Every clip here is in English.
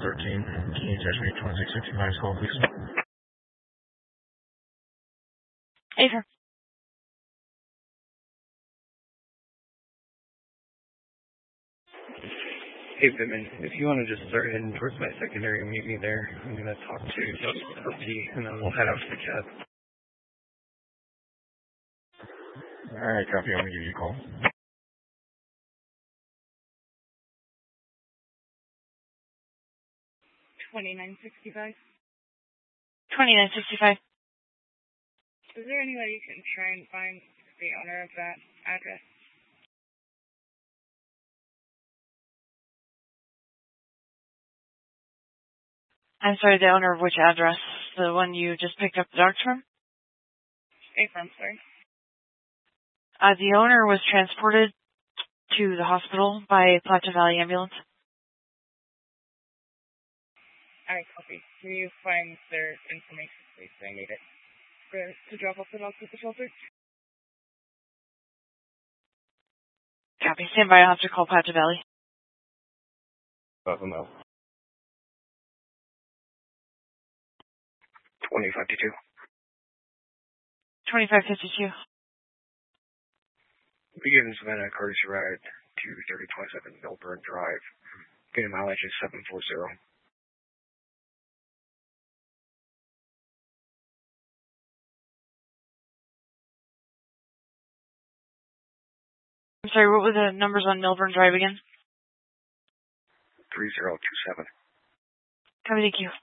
13. Can you touch me 2659 call, please? Affirm. Hey, Pittman, if you want to just start heading towards my secondary and meet me there, I'm going to talk to LP, and then we'll head out to the cab. Alright, copy. I'm going to give you a call. $29.65. $29.65. Is there any way you can try and find the owner of that address? I'm sorry, the owner of which address? The one you just picked up the dogs from? Affirm, sorry. The owner was transported to the hospital by Platte Valley Ambulance. Alright, copy. Can you find their information, please? I need it to drop off the dogs at the shelter. Copy. Stand by. I'll have to call Platte Valley. 2052. 2552. Be given Savannah a courtesy ride to 3027 Milburn Drive. Getting mileage is 740. I'm sorry, what were the numbers on Milburn Drive again? 3027. Copy, thank you.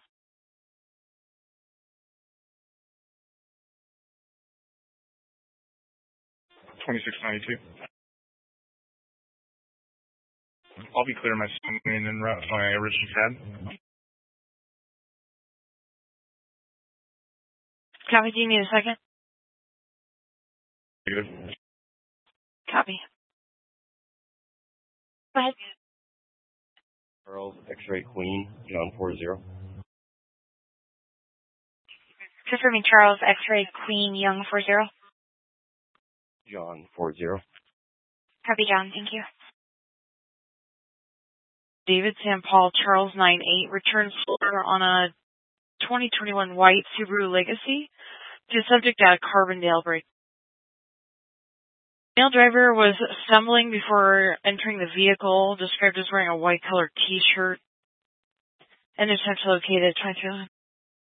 $26.92. I'll be clear my swing and route my original cab. Copy, do you need a second? Good. Copy. Go ahead. Charles X-Ray Queen, John 40. Confirming Charles X-Ray Queen Young 40. John 40. Copy, John. Thank you. David St. Paul Charles 98 returns on a 2021 white Subaru Legacy to subject at a Carbondale break. Male driver was stumbling before entering the vehicle, described as wearing a white colored t-shirt, and attempt to locate it.